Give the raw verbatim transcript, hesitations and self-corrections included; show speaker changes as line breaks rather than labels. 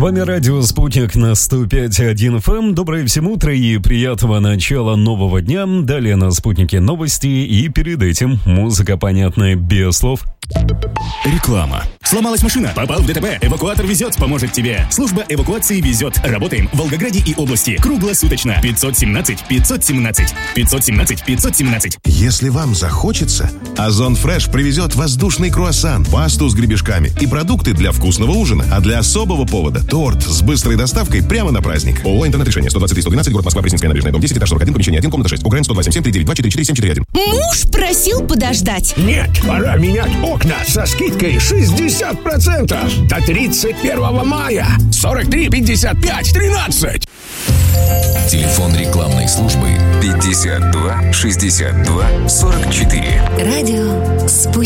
вами радио «Спутник» на сто пять и один эф эм. Доброе всем утро и приятного начала нового дня. Далее на «Спутнике» новости и перед этим музыка, понятная без слов.
Реклама. Сломалась машина? Попал в ДТП? Эвакуатор везет, поможет тебе. Служба эвакуации везет. Работаем в Волгограде и области. Круглосуточно. пятьсот семнадцать пятьсот семнадцать. пятьсот семнадцать пятьсот семнадцать.
Если вам захочется, Озон Фреш привезет воздушный круассан, пасту с гребешками и продукты для вкусного ужина. А для особого повода – торт с быстрой доставкой прямо на праздник. ООО «Интернет-решение». сто двадцать три сто двенадцать, город Москва, Пресненская набережная, дом десять, этаж сорок один, помещение один, комната шесть. УГРН сто два семь семь три девять два четыре четыре семь четыре один.
Муж просил подождать.
Нет, пора менять окна со скидкой шестьдесят процентов до тридцать первого мая. сорок три пятьдесят пять тринадцать.
Телефон рекламной службы пятьдесят два шестьдесят два сорок четыре.
Радио «Спутник».